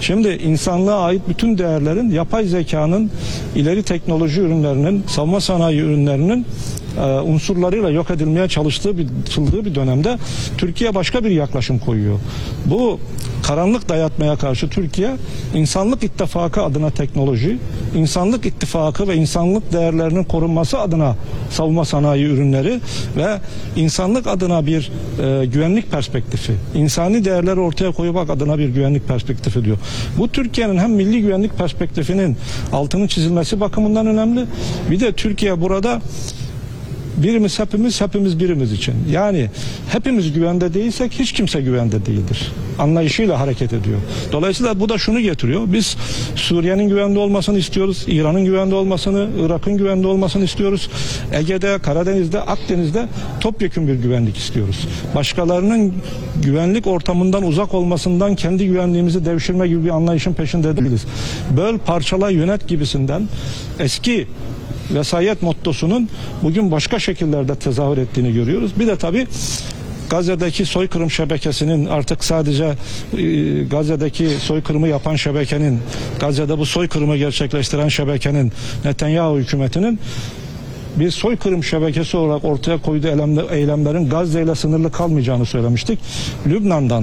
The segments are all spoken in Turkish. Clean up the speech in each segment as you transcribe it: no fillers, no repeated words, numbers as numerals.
Şimdi insanlığa ait bütün değerlerin yapay zekanın, ileri teknoloji ürünlerinin, savunma sanayi ürünlerinin unsurlarıyla yok edilmeye çalıştığı bir dönemde Türkiye başka bir yaklaşım koyuyor. Bu karanlık dayatmaya karşı Türkiye insanlık ittifakı adına teknoloji, insanlık ittifakı ve insanlık değerlerinin korunması adına savunma sanayi ürünleri ve insanlık adına bir güvenlik perspektifi, insani değerleri ortaya koymak adına bir güvenlik perspektifi diyor. Bu Türkiye'nin hem milli güvenlik perspektifinin altının çizilmesi bakımından önemli. Bir de Türkiye burada birimiz hepimiz, hepimiz birimiz için. Yani hepimiz güvende değilsek hiç kimse güvende değildir anlayışıyla hareket ediyor. Dolayısıyla bu da şunu getiriyor. Biz Suriye'nin güvende olmasını istiyoruz. İran'ın güvende olmasını, Irak'ın güvende olmasını istiyoruz. Ege'de, Karadeniz'de, Akdeniz'de topyekün bir güvenlik istiyoruz. Başkalarının güvenlik ortamından uzak olmasından kendi güvenliğimizi devşirme gibi bir anlayışın peşinde değiliz. Böl, parçala, yönet gibisinden eski vesayet mottosunun bugün başka şekillerde tezahür ettiğini görüyoruz. Bir de tabii Gazze'deki soykırım şebekesinin artık sadece Gazze'deki soykırımı yapan şebekenin, Gazze'de bu soykırımı gerçekleştiren şebekenin, Netanyahu hükümetinin bir soykırım şebekesi olarak ortaya koyduğu eylemlerin Gazze ile sınırlı kalmayacağını söylemiştik. Lübnan'dan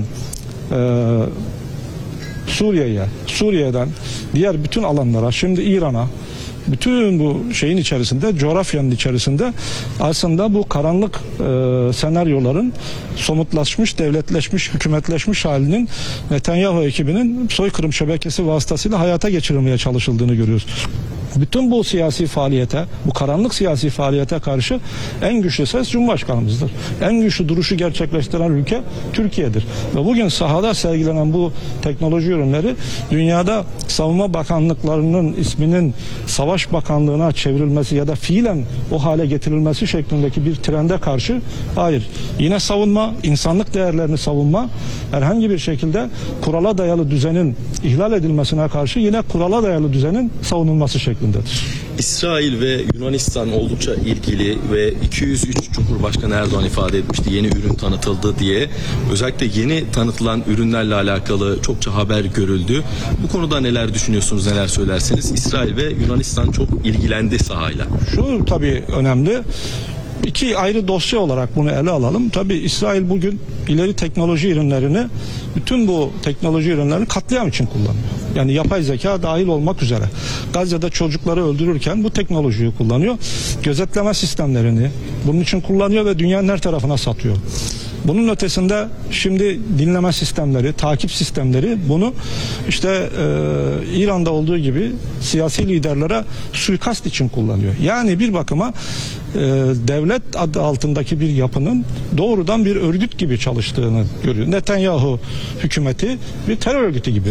Suriye'ye, Suriye'den diğer bütün alanlara, şimdi İran'a, bütün bu şeyin içerisinde, coğrafyanın içerisinde aslında bu karanlık senaryoların somutlaşmış, devletleşmiş, hükümetleşmiş halinin Netanyahu ekibinin soykırım şebekesi vasıtasıyla hayata geçirilmeye çalışıldığını görüyoruz. Bütün bu siyasi faaliyete, bu karanlık siyasi faaliyete karşı en güçlü ses Cumhurbaşkanımızdır. En güçlü duruşu gerçekleştiren ülke Türkiye'dir. Ve bugün sahada sergilenen bu teknoloji ürünleri dünyada savunma bakanlıklarının isminin Savaş Bakanlığı'na çevrilmesi ya da fiilen o hale getirilmesi şeklindeki bir trende karşı hayır. Yine savunma, insanlık değerlerini savunma, herhangi bir şekilde kurala dayalı düzenin ihlal edilmesine karşı yine kurala dayalı düzenin savunulması şeklinde. İsrail ve Yunanistan oldukça ilgili ve 203 Cumhurbaşkanı Erdoğan ifade etmişti yeni ürün tanıtıldı diye. Özellikle yeni tanıtılan ürünlerle alakalı çokça haber görüldü. Bu konuda neler düşünüyorsunuz, neler söylersiniz? İsrail ve Yunanistan çok ilgilendi sahayla. Şu tabii önemli. İki ayrı dosya olarak bunu ele alalım. Tabii İsrail bugün ileri teknoloji ürünlerini, bütün bu teknoloji ürünlerini katliam için kullanıyor. Yani yapay zeka dahil olmak üzere. Gazze'de çocukları öldürürken bu teknolojiyi kullanıyor. Gözetleme sistemlerini bunun için kullanıyor ve dünyanın her tarafına satıyor. Bunun ötesinde şimdi dinleme sistemleri, takip sistemleri bunu işte İran'da olduğu gibi siyasi liderlere suikast için kullanıyor. Yani bir bakıma devlet adı altındaki bir yapının doğrudan bir örgüt gibi çalıştığını görüyor. Netanyahu hükümeti bir terör örgütü gibi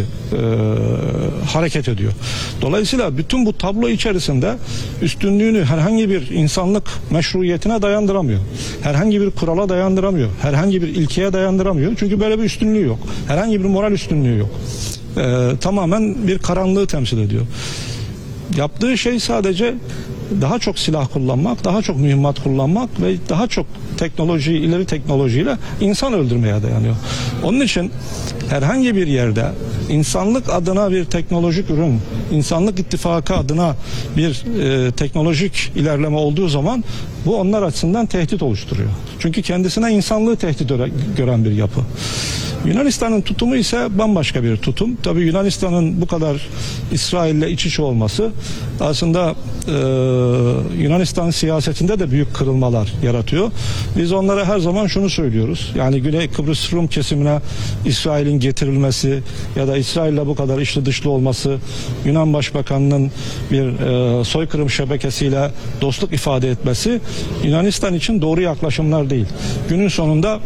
hareket ediyor. Dolayısıyla bütün bu tablo içerisinde üstünlüğünü herhangi bir insanlık meşruiyetine dayandıramıyor. Herhangi bir kurala dayandıramıyor. Herhangi bir ilkeye dayandıramıyor. Çünkü böyle bir üstünlüğü yok. Herhangi bir moral üstünlüğü yok. Tamamen bir karanlığı temsil ediyor. Yaptığı şey sadece daha çok silah kullanmak, daha çok mühimmat kullanmak ve daha çok teknolojiyi, ileri teknolojiyle insan öldürmeye dayanıyor. Onun için herhangi bir yerde insanlık adına bir teknolojik ürün, insanlık ittifakı adına bir teknolojik ilerleme olduğu zaman bu onlar açısından tehdit oluşturuyor. Çünkü kendisine insanlığı tehdit gören bir yapı. Yunanistan'ın tutumu ise bambaşka bir tutum. Tabii Yunanistan'ın bu kadar İsrail'le iç içe olması aslında Yunanistan siyasetinde de büyük kırılmalar yaratıyor. Biz onlara her zaman şunu söylüyoruz. Yani Güney Kıbrıs Rum kesimine İsrail'in getirilmesi ya da İsrail'le bu kadar içli dışlı olması, Yunan Başbakanı'nın bir soykırım şebekesiyle dostluk ifade etmesi Yunanistan için doğru yaklaşımlar değil. Günün sonunda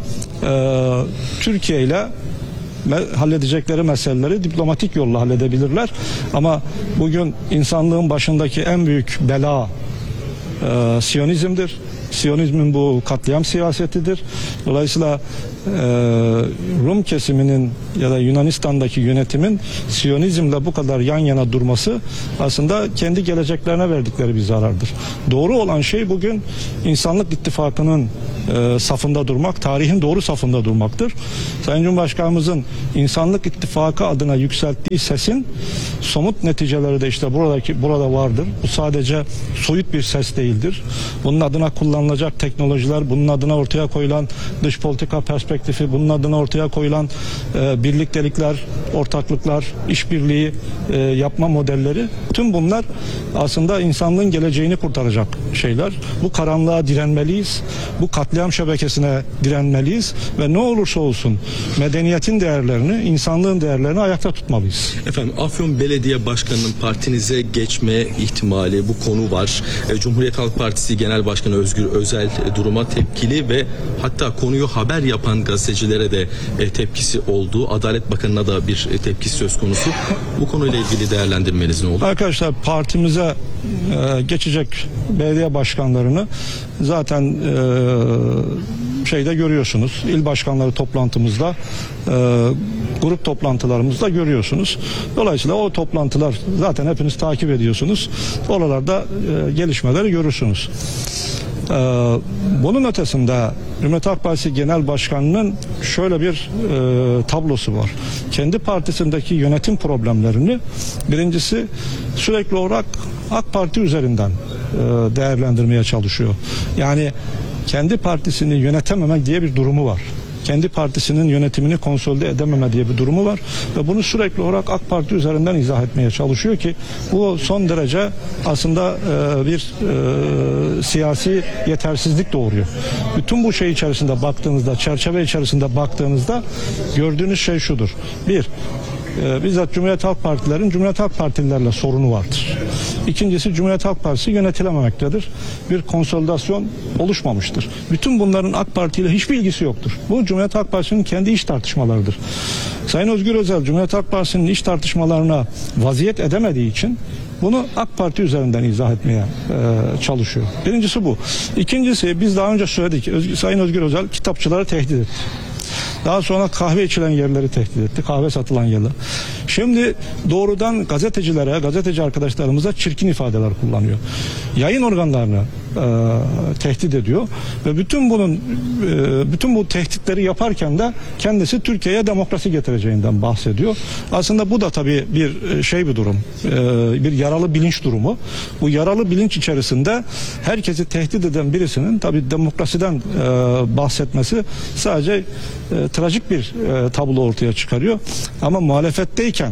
Türkiye ile halledecekleri meseleleri diplomatik yolla halledebilirler. Ama bugün insanlığın başındaki en büyük bela Siyonizmdir. Siyonizmin bu katliam siyasetidir. Dolayısıyla Rum kesiminin ya da Yunanistan'daki yönetimin Siyonizmle bu kadar yan yana durması aslında kendi geleceklerine verdikleri bir zarardır. Doğru olan şey bugün insanlık ittifakının safında durmak, tarihin doğru safında durmaktır. Sayın Cumhurbaşkanımızın insanlık ittifakı adına yükselttiği sesin somut neticeleri de işte burada vardır. Bu sadece soyut bir ses değildir. Bunun adına kullanılacak teknolojiler, bunun adına ortaya koyulan dış politika perspektifi, bunun adına ortaya koyulan birliktelikler, ortaklıklar, işbirliği yapma modelleri, tüm bunlar aslında insanlığın geleceğini kurtaracak şeyler. Bu karanlığa direnmeliyiz. Bu katliam şebekesine direnmeliyiz ve ne olursa olsun medeniyetin değerlerini, insanlığın değerlerini ayakta tutmalıyız. Efendim, Afyon Belediye Başkanı'nın partinize geçme ihtimali, bu konu var. Cumhuriyet Halk Partisi Genel Başkanı Özgür Özel duruma tepkili ve hatta konuyu haber yapan gazetecilere de tepkisi oldu. Adalet Bakanı'na da bir tepkisi söz konusu. Bu konuyla ilgili değerlendirmeniz ne olur? Arkadaşlar, partimize geçecek belediye başkanlarını zaten şeyde görüyorsunuz. İl başkanları toplantımızda, grup toplantılarımızda görüyorsunuz. Dolayısıyla o toplantılar zaten hepiniz takip ediyorsunuz. Oralarda gelişmeleri görürsünüz. Bunun ötesinde Cumhuriyet Halk Partisi Genel Başkanı'nın şöyle bir tablosu var. Kendi partisindeki yönetim problemlerini birincisi sürekli olarak AK Parti üzerinden değerlendirmeye çalışıyor. Yani kendi partisini yönetememe diye bir durumu var. Kendi partisinin yönetimini konsolide edememe diye bir durumu var ve bunu sürekli olarak AK Parti üzerinden izah etmeye çalışıyor ki bu son derece aslında bir siyasi yetersizlik doğuruyor. Bütün bu şey içerisinde baktığınızda, çerçeve içerisinde baktığınızda gördüğünüz şey şudur. Bir, bizzat Cumhuriyet Halk Partilerin Cumhuriyet Halk Partililerle sorunu vardır. İkincisi, Cumhuriyet Halk Partisi yönetilememektedir. Bir konsolidasyon oluşmamıştır. Bütün bunların AK Parti ile hiçbir ilgisi yoktur. Bu Cumhuriyet Halk Partisi'nin kendi iç tartışmalarıdır. Sayın Özgür Özel Cumhuriyet Halk Partisi'nin iç tartışmalarına vaziyet edemediği için bunu AK Parti üzerinden izah etmeye çalışıyor. Birincisi bu. İkincisi, biz daha önce söyledik. Sayın Özgür Özel kitapçıları tehdit etti. Daha sonra kahve içilen yerleri tehdit etti. Kahve satılan yerler. Şimdi doğrudan gazetecilere, gazeteci arkadaşlarımıza çirkin ifadeler kullanıyor. Yayın organlarını tehdit ediyor ve bütün bu tehditleri yaparken de kendisi Türkiye'ye demokrasi getireceğinden bahsediyor. Aslında bu da tabii bir bir durum. Bir yaralı bilinç durumu. Bu yaralı bilinç içerisinde herkesi tehdit eden birisinin tabii demokrasiden bahsetmesi sadece trajik bir tablo ortaya çıkarıyor. Ama muhalefetteyken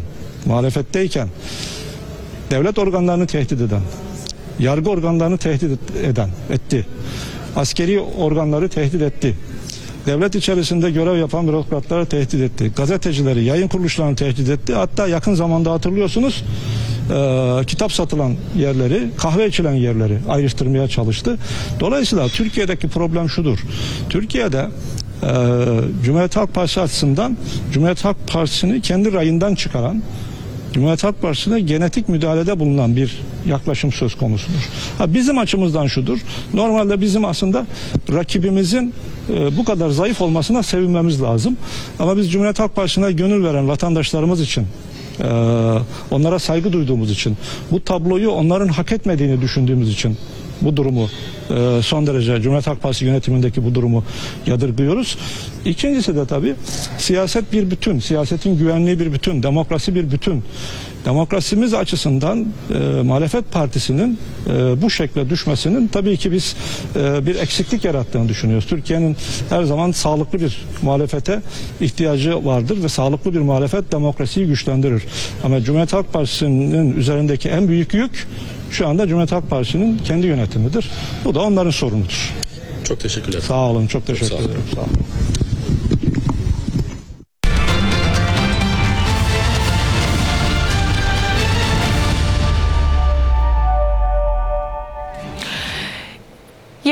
devlet organlarını tehdit eden, yargı organlarını tehdit etti. Askeri organları tehdit etti. Devlet içerisinde görev yapan bürokratları tehdit etti. Gazetecileri, yayın kuruluşlarını tehdit etti. Hatta yakın zamanda hatırlıyorsunuz kitap satılan yerleri, kahve içilen yerleri ayrıştırmaya çalıştı. Dolayısıyla Türkiye'deki problem şudur. Türkiye'de Cumhuriyet Halk Partisi açısından Cumhuriyet Halk Partisi'ni kendi rayından çıkaran, Cumhuriyet Halk Partisi'ne genetik müdahalede bulunan bir yaklaşım söz konusudur. Bizim açımızdan şudur. Normalde bizim aslında rakibimizin bu kadar zayıf olmasına sevinmemiz lazım. Ama biz Cumhuriyet Halk Partisi'ne gönül veren vatandaşlarımız için, onlara saygı duyduğumuz için, bu tabloyu onların hak etmediğini düşündüğümüz için bu durumu son derece Cumhuriyet Halk Partisi yönetimindeki bu durumu yadırgıyoruz. İkincisi de tabii siyaset bir bütün, siyasetin güvenliği bir bütün, demokrasi bir bütün. Demokrasimiz açısından muhalefet partisinin bu şekle düşmesinin tabii ki biz bir eksiklik yarattığını düşünüyoruz. Türkiye'nin her zaman sağlıklı bir muhalefete ihtiyacı vardır ve sağlıklı bir muhalefet demokrasiyi güçlendirir. Ama Cumhuriyet Halk Partisi'nin üzerindeki en büyük yük şu anda Cumhuriyet Halk Partisi'nin kendi yönetimidir. Bu da onların sorunudur. Çok teşekkürler. Sağ olun, çok teşekkür ederim. Sağ olun.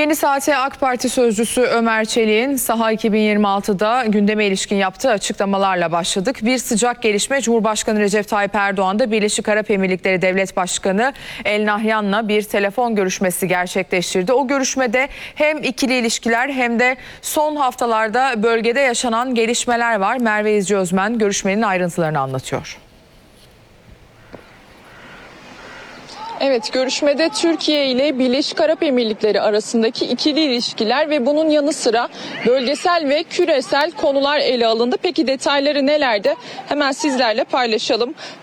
Yeni Saat'e AK Parti sözcüsü Ömer Çelik'in Saha 2026'da gündeme ilişkin yaptığı açıklamalarla başladık. Bir sıcak gelişme, Cumhurbaşkanı Recep Tayyip Erdoğan da Birleşik Arap Emirlikleri Devlet Başkanı El Nahyan'la bir telefon görüşmesi gerçekleştirdi. O görüşmede hem ikili ilişkiler hem de son haftalarda bölgede yaşanan gelişmeler var. Merve İzci Özmen görüşmenin ayrıntılarını anlatıyor. Evet, görüşmede Türkiye ile Birleşik Arap Emirlikleri arasındaki ikili ilişkiler ve bunun yanı sıra bölgesel ve küresel konular ele alındı. Peki detayları nelerde? Hemen sizlerle paylaşalım.